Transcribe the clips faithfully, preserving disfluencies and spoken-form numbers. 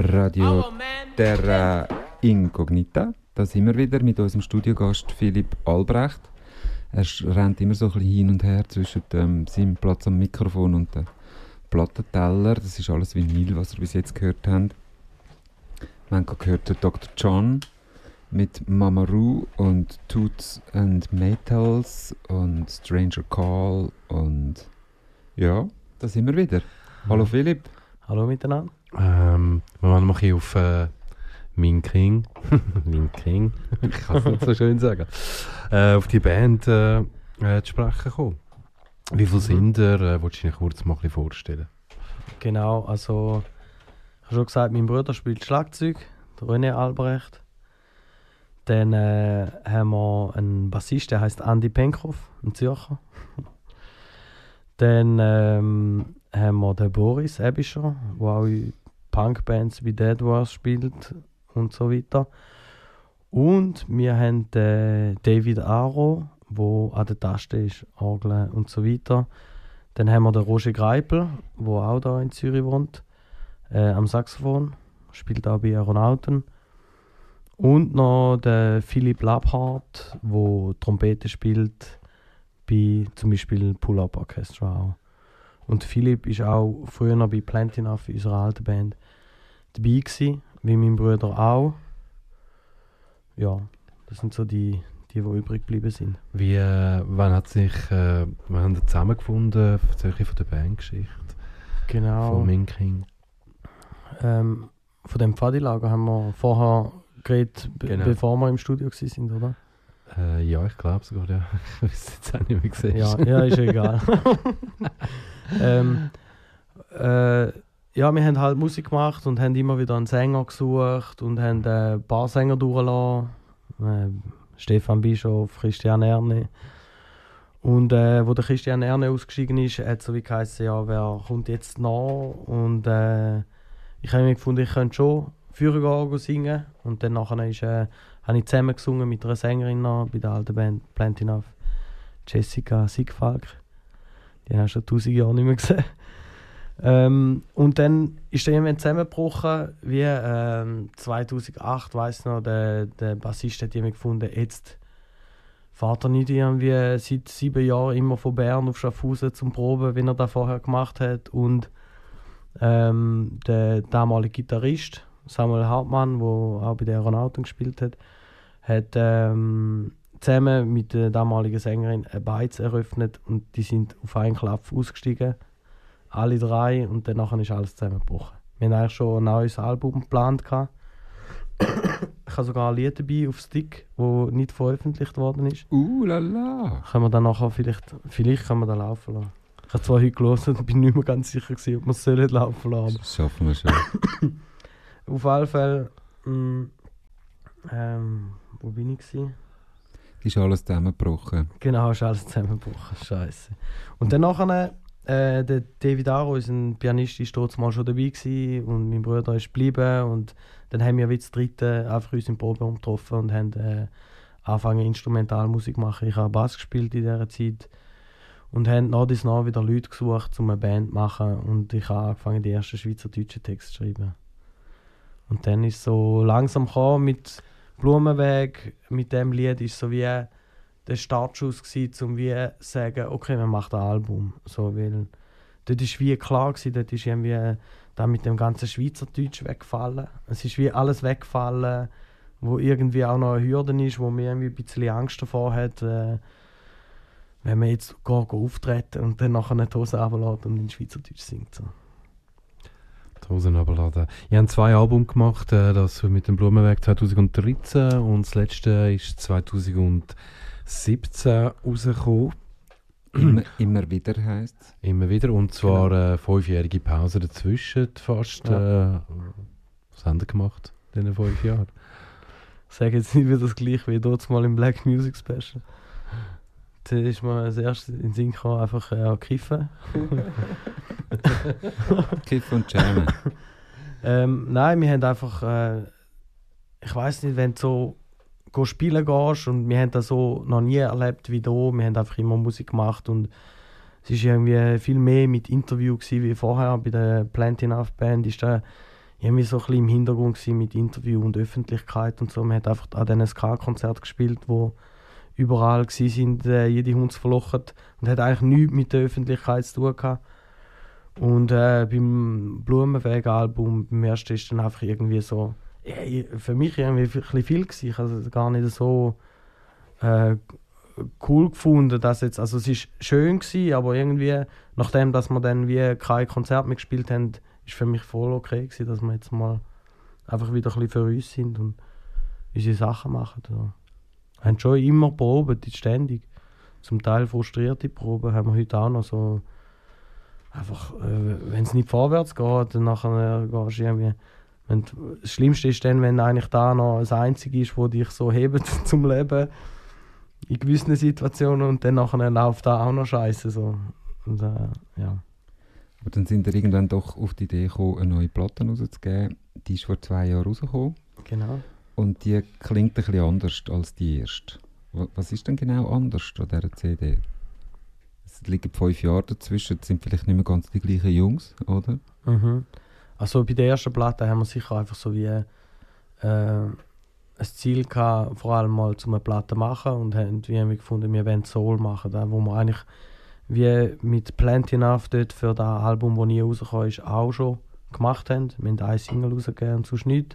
Radio Terra Incognita. Da sind wir wieder mit unserem Studiogast Philipp Albrecht. Er rennt immer so ein bisschen hin und her zwischen dem, seinem Platz am Mikrofon und dem Plattenteller. Das ist alles Vinyl, was wir bis jetzt gehört haben. Wir haben gehört Doktor John mit Mama Ru und Toots and Metals und Stranger Call und ja, da sind wir wieder. Hallo Philipp. Hallo miteinander. Ähm, wir wollen mal ein bisschen auf äh, Min King, Min King, ich kann es nicht so schön sagen, äh, auf die Band äh, äh, zu sprechen kommen. Wie viele sind ihr? Äh, willst du dich kurz mal ein bisschen vorstellen? Genau, also ich habe schon gesagt, mein Bruder spielt Schlagzeug, der René Albrecht. Dann äh, haben wir einen Bassist, der heißt Andi Penkhoff, ein Zürcher. Dann ähm, haben wir den Boris Ebischer, der auch in Punkbands wie Dead Wars spielt und so weiter. Und wir haben den David Aro, der an der Taste ist, Orgel und so weiter. Dann haben wir den Roger Greipel, der auch hier in Zürich wohnt, äh, am Saxophon, spielt auch bei Aeronauten. Und noch den Philipp Labhardt, der Trompete spielt, bei zum Beispiel Pull-Up Orchestra auch. Und Philipp war auch früher noch bei Plant Enough, unserer alten Band, dabei gewesen, wie mein Bruder auch. Ja, das sind so die, die, die übrig geblieben sind. Wie, äh, wann hat sich, äh, wann haben Sie zusammengefunden? Erzähl von der Bandgeschichte. Genau. Von Min King. Ähm, von dem Pfadilager haben wir vorher geredet, be- Genau. bevor wir im Studio waren, oder? Äh, ja, ich glaube sogar, ja. Ich weiß es jetzt auch nicht mehr gesehen. Ja, ja, ist ja egal. ähm, äh, ja, wir haben halt Musik gemacht und haben immer wieder einen Sänger gesucht und haben äh, ein paar Sänger durchgelassen. Äh, Stefan Bischof, Christian Erne. Und äh, wo der Christian Erne ausgestiegen ist, hat so wie geheißen, ja, wer kommt jetzt nach? Und äh, ich habe mir gefunden, ich könnte schon früher gehen singen. Und dann nachher ist, äh, habe ich zusammen gesungen mit einer Sängerin noch bei der alten Band Plant Enough, Jessica Siegfalk. Die habe ich schon tausend Jahre nicht mehr gesehen. Ähm, und dann ist der irgendwann zusammengebrochen, wie ähm, zweitausendacht, weiss noch, der, der Bassist hat jemand gefunden, jetzt fährt er nicht irgendwie seit sieben Jahren immer von Bern auf Schaffhausen zum Proben, wie er das vorher gemacht hat. Und ähm, der damalige Gitarrist, Samuel Hartmann, der auch bei den Aeronauten gespielt hat, hat ähm, zusammen mit der damaligen Sängerin eine Beiz eröffnet und die sind auf einen Klapp ausgestiegen. Alle drei, und dann ist alles zusammengebrochen. Wir haben eigentlich schon ein neues Album geplant. Ich habe sogar ein Lied dabei auf Stick, das nicht veröffentlicht worden ist. Uh, lala. Können wir dann nachher vielleicht, vielleicht können wir das laufen lassen. Ich habe zwar heute gelesen und bin nicht mehr ganz sicher gewesen, ob wir es sollen laufen lassen. Das schaffen wir schon. Auf alle Fälle, mh, ähm, wo bin ich gewesen? Ist alles zusammengebrochen. Genau, ist alles zusammengebrochen. Scheiße. Und dann nachher, äh, der David Aro, unser Pianist, ist dort mal schon dabei gewesen und mein Bruder ist geblieben. Und dann haben wir wie das dritte einfach uns im Proberaum getroffen und haben äh, angefangen Instrumentalmusik zu machen. Ich habe Bass gespielt in dieser Zeit und haben nach und nach wieder Leute gesucht, um eine Band zu machen. Und ich habe angefangen, die ersten schweizerdeutschen Texte zu schreiben. Und dann ist so langsam gekommen mit Blumenweg, mit dem Lied ist so wie der Startschuss gewesen, um wie zu sagen, okay, wir machen ein Album. So, weil dort ist wie klar gewesen, dort ist irgendwie da mit dem ganzen Schweizerdeutsch weggefallen. Es ist wie alles weggefallen, wo irgendwie auch noch eine Hürde ist, wo man irgendwie ein bisschen Angst davor hat, äh, wenn man jetzt geht, geht auftreten und dann nachher eine Hose runterlässt und in Schweizerdeutsch singt. So. Die Hosen runterladen. Ich habe zwei Alben gemacht, äh, das mit dem Blumenweg zwanzig dreizehn und das letzte ist zwanzig siebzehn rausgekommen. Immer, immer wieder heisst es. Immer wieder. Und zwar eine genau. äh, fünfjährige Pause dazwischen fast. Ja. Äh, was haben wir gemacht in diesen fünf Jahren? Ich sage jetzt nicht wieder das gleiche wie dort mal im Black Music Special. Da ist mir als erstes in den Sinn gekommen, einfach äh, kiffen. Kiffen und jammen. ähm, nein, wir haben einfach, äh, ich weiss nicht, wenn du so go spielen gehst und wir haben das so noch nie erlebt wie hier. Wir haben einfach immer Musik gemacht und es war irgendwie viel mehr mit Interview gewesen, wie vorher bei der Plant Enough Band. Ist da irgendwie so ein bisschen im Hintergrund gewesen mit Interview und Öffentlichkeit und so. Man hat einfach an diesen Ska-Konzerten gespielt, wo überall gsi sind, äh, jede Hund verlocht und hat eigentlich nichts mit der Öffentlichkeit zu tun gehabt. Und äh, beim Blumenweg-Album, beim ersten, ist dann einfach irgendwie so, ja, für mich irgendwie ein bisschen viel gewesen. Ich habe es gar nicht so äh, cool gefunden, dass jetzt, also es ist schön gewesen, aber irgendwie, nachdem, dass wir dann wie kein Konzert mehr gespielt haben, ist für mich voll okay gewesen, dass wir jetzt mal einfach wieder ein bisschen für uns sind und unsere Sachen machen. So. Wir haben schon immer Proben, ständig. Zum Teil frustrierte Proben haben wir heute auch noch so. Einfach, äh, wenn es nicht vorwärts geht, dann nachher gehst du irgendwie. Wenn, das Schlimmste ist dann, wenn eigentlich da noch das Einzige ist, das dich so hebt zum Leben in gewissen Situationen und dann nachher läuft da auch noch Scheiße so. Und, äh, ja. Aber dann sind wir irgendwann doch auf die Idee gekommen, eine neue Platte rauszugeben. Die ist vor zwei Jahren rausgekommen. Genau. Und die klingt ein bisschen anders als die erste. Was ist denn genau anders an dieser C D? Es liegen fünf Jahre dazwischen, es sind vielleicht nicht mehr ganz die gleichen Jungs, oder? Mhm. Also bei der ersten Platte haben wir sicher einfach so wie äh, ein Ziel gehabt, vor allem mal zu einer Platte machen und haben, wie haben wir gefunden, wir wollen Soul machen, da, wo wir eigentlich wie mit Plenty Enough dort für das Album, das nie rausgekommen ist, auch schon gemacht haben. Wir haben eine Single rausgegeben und sonst nichts.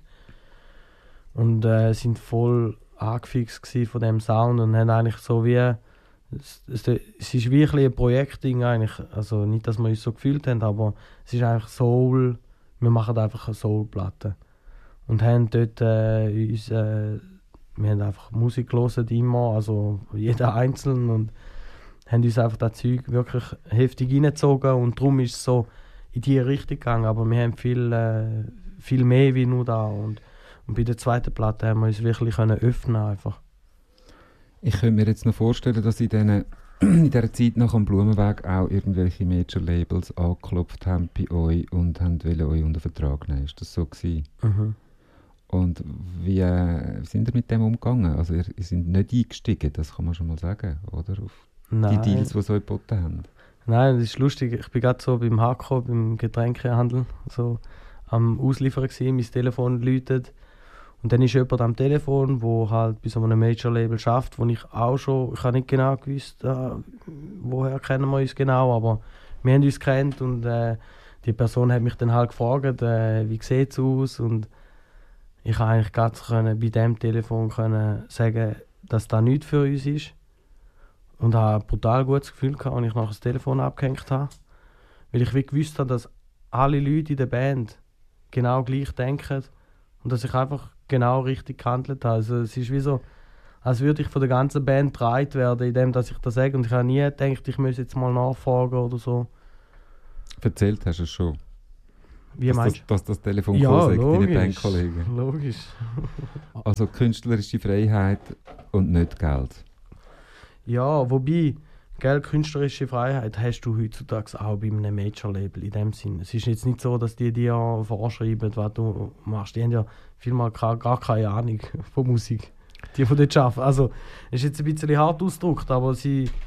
Und äh, sind voll angefixt von dem Sound und haben eigentlich so wie es, es, es ist wirklich ein Projektding eigentlich, also nicht, dass wir uns so gefühlt haben, aber es ist eigentlich Soul, wir machen einfach eine Soul-Platte und haben dort äh, uns, äh, wir haben einfach Musik gehört immer, also jeder einzeln und haben uns einfach das Zeug wirklich heftig reingezogen und darum ist es so in diese Richtung gegangen, aber wir haben viel, äh, viel mehr wie nur da und Und bei der zweiten Platte haben wir uns wirklich können öffnen einfach. Ich könnte mir jetzt noch vorstellen, dass in, den, in dieser Zeit nach dem Blumenweg auch irgendwelche Major-Labels angeklopft haben bei euch und haben wollen euch unter Vertrag nehmen. Ist das so gewesen? Mhm. Und wie, äh, wie sind ihr mit dem umgegangen? Also ihr, ihr seid nicht eingestiegen, das kann man schon mal sagen, oder? Auf Nein. die Deals, die sie euch geboten haben. Nein, das ist lustig. Ich bin gerade so beim H K, beim Getränkehandel, so am Ausliefern gewesen, mein Telefon läutet. Und dann ist jemand am Telefon, der halt bei so einem Major-Label schafft, wo ich auch schon, ich habe nicht genau gewusst, äh, woher kennen wir uns genau, aber wir haben uns gekannt und äh, die Person hat mich dann halt gefragt, äh, wie sieht es aus, und ich konnte eigentlich ganz können, bei diesem Telefon können sagen, dass das nichts für uns ist. Und habe ein brutal gutes Gefühl gehabt, als ich nachher das Telefon abgehängt habe. Weil ich wie gewusst habe, dass alle Leute in der Band genau gleich denken und dass ich einfach genau richtig gehandelt habe. Also es ist wie so, als würde ich von der ganzen Band getragen werden, indem dass ich das sage. Und ich habe nie gedacht, ich muss jetzt mal nachfragen oder so. Erzählt hast du es schon? Wie dass meinst das, dass das Telefon ja, sagt, deine logisch, Bandkollegen. logisch. Also künstlerische Freiheit und nicht Geld. Ja, wobei, gell, künstlerische Freiheit hast du heutzutage auch bei einem Major-Label in dem Sinn. Es ist jetzt nicht so, dass die dir vorschreiben, was du machst. Die haben ja vielmal gar, gar keine Ahnung von Musik, die von dort arbeiten. Also, es ist jetzt ein bisschen hart ausgedrückt, aber sie... Äh,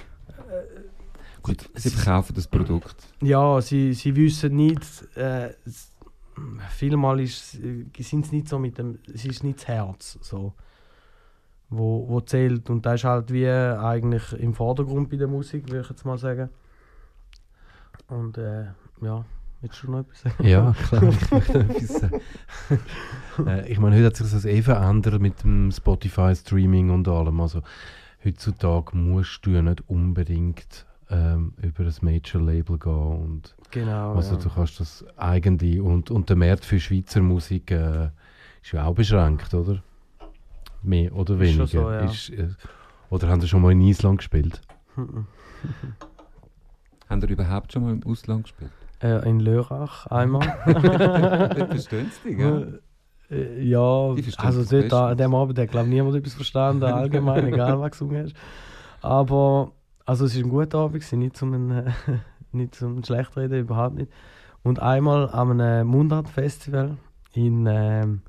Gut, sie verkaufen das Produkt. Ja, sie, sie wissen nicht... Äh, vielmal ist, sind es nicht so mit dem... Es ist nicht das Herz, so, wo, wo zählt. Und das ist halt wie eigentlich im Vordergrund bei der Musik, würde ich jetzt mal sagen. Und äh, ja, willst du noch etwas sagen? Ja, klar, ich möchte etwas sagen. äh, ich meine, heute hat sich das eh verändert mit dem Spotify-Streaming und allem. Also heutzutage musst du ja nicht unbedingt ähm, über ein Major-Label gehen. Und Genau, also ja. du kannst das eigentlich... Und, und der Markt für Schweizer Musik äh, ist ja auch beschränkt, oder? Mehr oder Ist weniger. schon so, ja. Ist, äh, oder haben Sie schon mal in Island gespielt? Haben ihr überhaupt schon mal im Ausland gespielt? Äh, in Lörrach einmal. Dort verstehen sie dich, gell? Äh, ja, Die verstehen also das dort, an bestens. dem Abend hat glaube niemand etwas verstanden, allgemein, egal was du gesungen hast. Aber also es war ein guter Abend, gewesen, nicht zum äh, nicht zum Schlechtreden, überhaupt nicht. Und einmal an einem Mundart-Festival in ähm,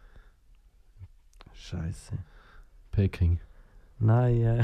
Scheiße. Peking. Nein, äh,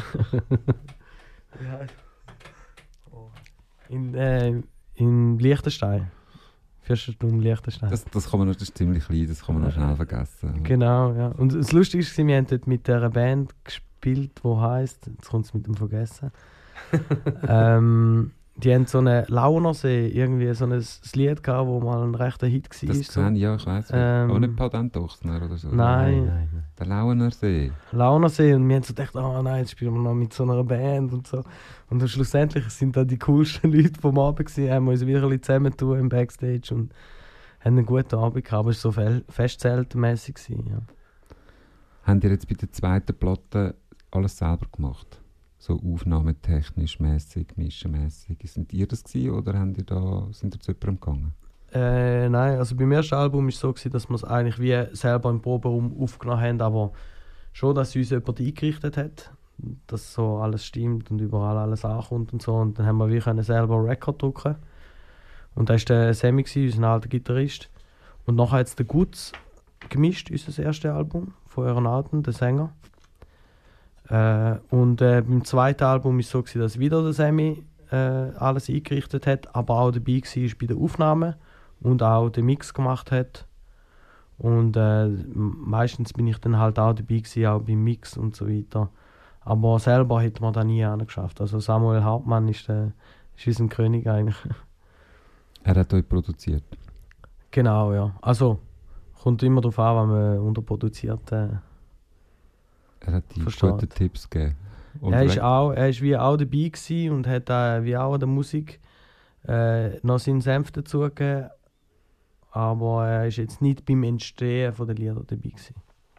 ja. Oh. in, äh, in Liechtenstein. Fürstentum, Liechtenstein. Das, das, kann man noch, das ist ziemlich klein, das kann man noch schnell vergessen. Genau, ja. Und das Lustige ist, wir haben dort mit dieser Band gespielt, die heisst, jetzt kommt es mit dem Vergessen. ähm, die haben so einen Launersee, irgendwie so ein, ein Lied gehabt, wo mal ein rechter Hit war. Das so. gesehen, ja, ich weiss. Ähm, Aber nicht Patent-Dochsner oder so. Nein. nein, nein. Der Launersee. Launersee und wir haben so gedacht, oh nein, jetzt spielen wir noch mit so einer Band und so. Und dann schlussendlich sind da die coolsten Leute vom Abend gewesen, haben wir uns wieder ein bisschen zusammengetan im Backstage und haben einen guten Abend gehabt, aber es war so fe- festzeltmässig gewesen, ja. Habt ihr jetzt bei der zweiten Platte alles selber gemacht? So aufnahmetechnisch, mässig, mischenmässig. Sind ihr das gewesen, oder habt ihr da, sind ihr zu jemandem gegangen? Äh, nein, also beim ersten Album war es so, gewesen, dass wir es eigentlich wie selber im Proberaum aufgenommen haben, aber schon, dass uns jemand eingerichtet hat, dass so alles stimmt und überall alles ankommt und so. Und dann haben wir wie können selber einen Record drucken. Und da war der Sammy, gewesen, unser alter Gitarrist. Und nachher hat es der Gutz gemischt, unser erstes Album, von Aeronauten, der Sänger. Äh, und äh, beim zweiten Album war es so, gewesen, dass wieder der Sammy äh, alles eingerichtet hat, aber auch dabei war bei der Aufnahme und auch den Mix gemacht hat. Und äh, meistens bin ich dann halt auch dabei gewesen, auch beim Mix und so weiter. Aber selber hätte man da nie geschafft. Also Samuel Hartmann ist, äh, ist unser König eigentlich. Er hat euch produziert? Genau, ja. Also kommt immer darauf an, wenn man unterproduziert. Äh, er hat die versteht. guten Tipps gegeben. Und er ist weg- auch, er ist wie auch dabei gewesen und hat äh, wie auch an der Musik äh, noch seinen Senf dazugegeben. Aber er ist jetzt nicht beim Entstehen von der Lieder dabei gewesen.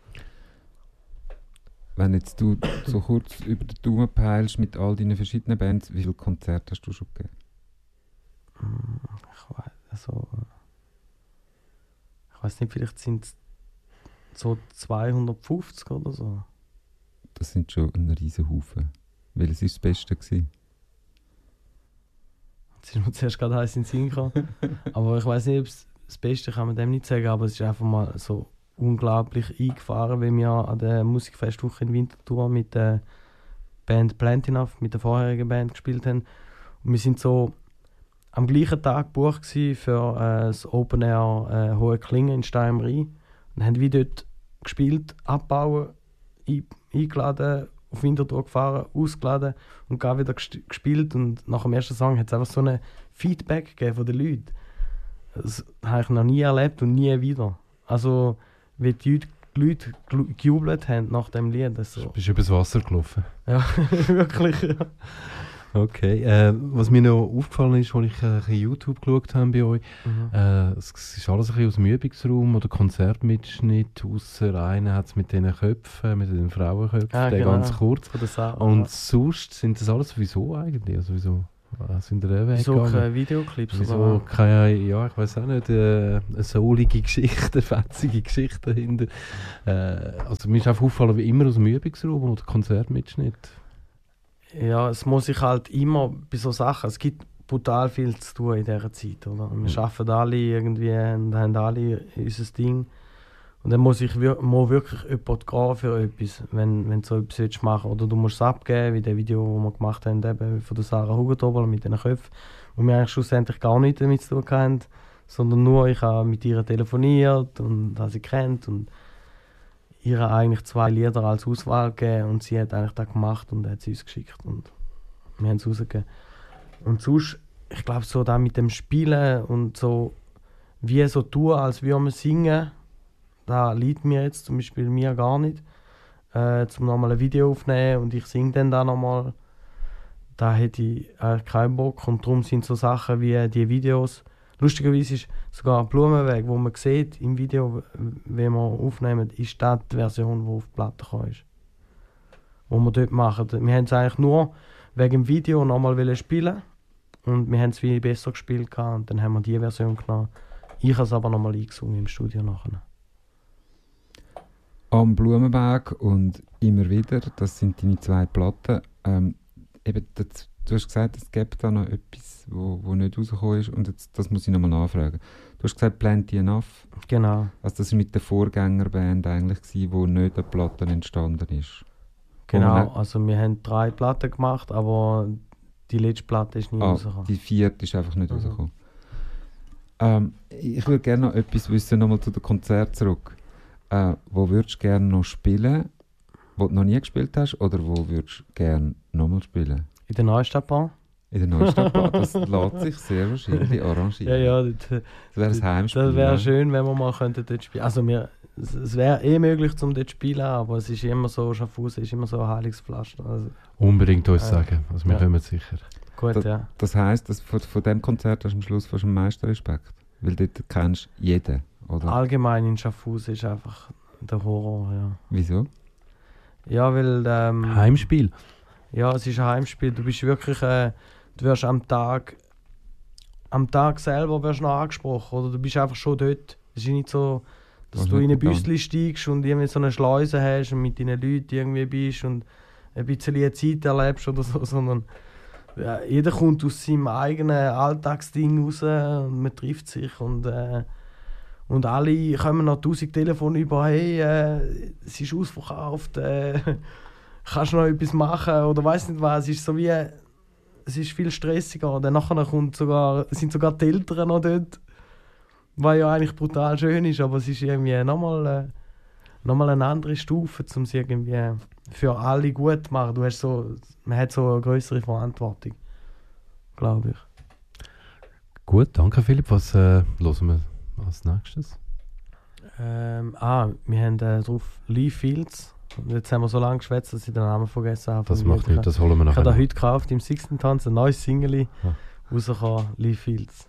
Wenn jetzt du so kurz über den Daumen peilst mit all deinen verschiedenen Bands, wie viele Konzerte hast du schon gegeben? Ich weiß, also, ich weiß nicht, vielleicht sind es so zweihundertfünfzig oder so. Das sind schon ein riesen Haufen. Welches war das Beste gewesen? Jetzt ist mir zuerst gerade heiß in den Sinn gekommen. Aber ich weiß nicht, ob es das Beste kann man dem nicht sagen, aber es ist einfach mal so unglaublich eingefahren, weil wir an der Musikfestwoche in Winterthur mit der Band Plenty Enough, mit der vorherigen Band gespielt haben. Und wir sind so am gleichen Tag gebucht gewesen für äh, das Open Air äh, Hohe Klinge in Stein am Rhein. Und haben wie dort gespielt, abbauen, ein, eingeladen, auf Winterthur gefahren, ausgeladen und gar wieder gest- gespielt. Und nach dem ersten Song hat es einfach so ein Feedback gegeben von den Leuten. Das habe ich noch nie erlebt und nie wieder. Also, wie die Leute, die Leute gelu- gejubelt haben nach dem Lied. Also, Bist du übers Wasser gelaufen? ja, wirklich. Ja. Okay. Äh, was mir noch aufgefallen ist, als ich äh, ein bisschen YouTube geschaut habe bei euch, Mhm. äh, es, es ist alles ein bisschen aus dem Übungsraum oder Konzertmitschnitt, ausser einer hat es mit diesen Köpfen, mit den Frauenköpfen, Ah, der genau. ganz kurz. Von der Sarah. Und sonst sind das alles wieso eigentlich? Also wieso äh, sind der Weg so gegangen? keine Videoclips Wieso oder? keine, ja, ich weiß auch nicht, äh, eine soulige Geschichte, eine fetzige Geschichte dahinter. Äh, also mir ist einfach aufgefallen, wie immer aus dem Übungsraum oder Konzertmitschnitt. Ja, es muss sich halt immer bei so Sachen, es gibt brutal viel zu tun in dieser Zeit, oder? Wir Mhm. arbeiten alle irgendwie und haben alle unser Ding. Und dann muss ich wir muss wirklich jemand gehen für etwas, wenn, wenn du so etwas willst machen. Oder du musst es abgeben, wie das Video, das wir gemacht haben, eben von der Sarah Hugentobel mit den Köpfen, wo wir eigentlich schlussendlich gar nichts damit zu tun haben, sondern nur, ich habe mit ihr telefoniert und habe sie kennt und ihr eigentlich zwei Lieder als Auswahl gegeben und sie hat eigentlich das gemacht und hat sie uns geschickt und wir haben es rausgegeben. Und sonst, ich glaube so da mit dem Spielen und so, wie so tun, als würde man singen, da liegt mir jetzt zum Beispiel mir gar nicht. Äh, zum nochmal ein Video aufnehmen und ich singe dann da nochmal, da hätte ich eigentlich keinen Bock und darum sind so Sachen wie die Videos. Lustigerweise ist sogar ein Blumenweg, wo man sieht im Video, wenn wir aufnehmen, ist das die Version, die auf die Platte gekommen ist. Wo wir dort machen. Wir haben es eigentlich nur wegen dem Video nochmal spielen und wir haben es wie besser gespielt gehabt, und dann haben wir die Version genommen. Ich habe es aber nochmal eingesungen im Studio nachher. Am Blumenberg und immer wieder, das sind deine zwei Platten. Ähm, eben, das, du hast gesagt, es gibt da noch etwas, wo, wo nicht rausgekommen ist und jetzt, das muss ich nochmal nachfragen. Du hast gesagt, Plenty Enough. Genau. Also das war mit der Vorgängerband eigentlich, gewesen, wo nicht eine Platte entstanden ist. Genau, man- also wir haben drei Platten gemacht, aber die letzte Platte ist nie Ah, rausgekommen. die vierte ist einfach nicht Mhm. rausgekommen. Ähm, ich würde gerne noch etwas wissen, nochmal zu dem Konzert zurück. Äh, wo würdest du gerne noch spielen, wo du noch nie gespielt hast, oder wo würdest du gerne nochmal spielen? In der Neustadtbahn? In der Neustadtbahn, das lässt sich sehr wahrscheinlich arrangieren. Ja, ja, das, Das wäre ein Heimspiel. das wäre ne? schön, wenn wir mal könnten dort spielen. Also wir, es, es wäre eh möglich, zum dort zu spielen, aber es ist immer so, Schaffhausen ist immer so ein heiliges Pflaster. Also, Unbedingt uns Ja. sagen, also wir Ja. kommen sicher. gut, ja. Das heisst, dass von, von dem Konzert hast du am Schluss fast am meisten Respekt. Weil dort kennst du jeden, oder? Allgemein in Schaffhausen ist einfach der Horror, ja. Wieso? Ja, weil... Ähm, Heimspiel. Ja, es ist ein Heimspiel. Du bist wirklich... Äh, du wirst am Tag... Am Tag selber wirst du noch angesprochen, oder? Du bist einfach schon dort. Es ist nicht so, dass Was du in nicht ein getan. Büsschen steigst und irgendwie so eine Schleuse hast und mit deinen Leuten irgendwie bist und ein bisschen eine Zeit erlebst oder so, sondern ja, jeder kommt aus seinem eigenen Alltagsding raus und man trifft sich und, äh, und alle kommen noch tausend Telefone über, hey, äh, es ist ausverkauft, äh, kannst du noch etwas machen oder weiss nicht was. Es ist so wie, es ist viel stressiger. Dann nachher kommt sogar, sind sogar die Eltern noch dort, was ja eigentlich brutal schön ist, aber es ist irgendwie nochmal äh, nochmal eine andere Stufe, um es irgendwie für alle gut zu machen. Du hast so, man hat so eine größere Verantwortung, glaube ich. Gut, danke Philipp. Was äh, hören wir als nächstes? Ähm, ah, wir haben äh, drauf Lee Fields. Und jetzt haben wir so lange geschwätzt, dass ich den Namen vergessen habe. Das von macht mir. nichts, das holen wir Ich nachher. habe da noch. heute gekauft im Sixten Tanz, ein neues Single Ja. rausgekommen, Lee Fields.